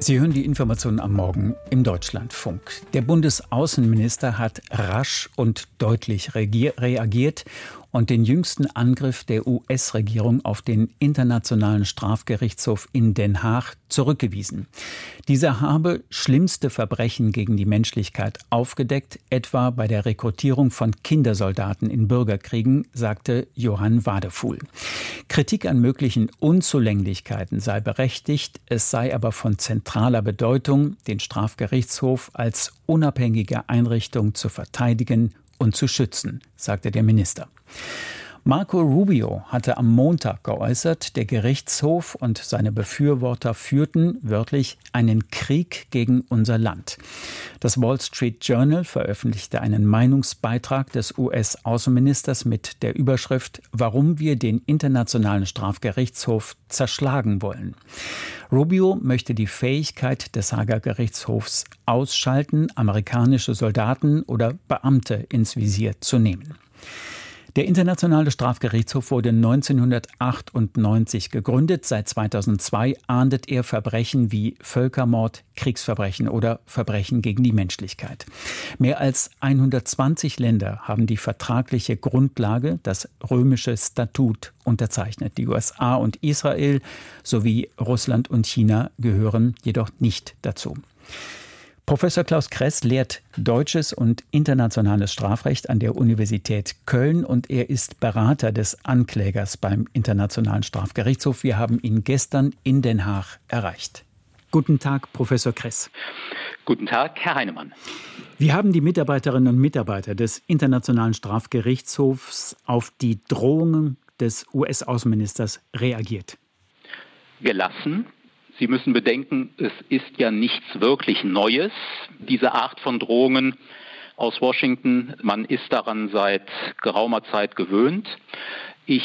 Sie hören die Informationen am Morgen im Deutschlandfunk. Der Bundesaußenminister hat rasch und deutlich reagiert und den jüngsten Angriff der US-Regierung auf den Internationalen Strafgerichtshof in Den Haag zurückgewiesen. Dieser habe schlimmste Verbrechen gegen die Menschlichkeit aufgedeckt, etwa bei der Rekrutierung von Kindersoldaten in Bürgerkriegen, sagte Johann Wadefuhl. Kritik an möglichen Unzulänglichkeiten sei berechtigt, es sei aber von zentraler Bedeutung, den Strafgerichtshof als unabhängige Einrichtung zu verteidigen und zu schützen, sagte der Minister. Marco Rubio hatte am Montag geäußert, der Gerichtshof und seine Befürworter führten wörtlich einen Krieg gegen unser Land. Das Wall Street Journal veröffentlichte einen Meinungsbeitrag des US-Außenministers mit der Überschrift »Warum wir den Internationalen Strafgerichtshof zerschlagen wollen«. Rubio möchte die Fähigkeit des Haager Gerichtshofs ausschalten, amerikanische Soldaten oder Beamte ins Visier zu nehmen. Der Internationale Strafgerichtshof wurde 1998 gegründet. Seit 2002 ahndet er Verbrechen wie Völkermord, Kriegsverbrechen oder Verbrechen gegen die Menschlichkeit. Mehr als 120 Länder haben die vertragliche Grundlage, das römische Statut, unterzeichnet. Die USA und Israel sowie Russland und China gehören jedoch nicht dazu. Professor Klaus Kress lehrt deutsches und internationales Strafrecht an der Universität Köln und er ist Berater des Anklägers beim Internationalen Strafgerichtshof. Wir haben ihn gestern in Den Haag erreicht. Guten Tag, Professor Kress. Guten Tag, Herr Heinemann. Wie haben die Mitarbeiterinnen und Mitarbeiter des Internationalen Strafgerichtshofs auf die Drohungen des US-Außenministers reagiert? Gelassen. Sie müssen bedenken, es ist ja nichts wirklich Neues, diese Art von Drohungen aus Washington. Man ist daran seit geraumer Zeit gewöhnt. Ich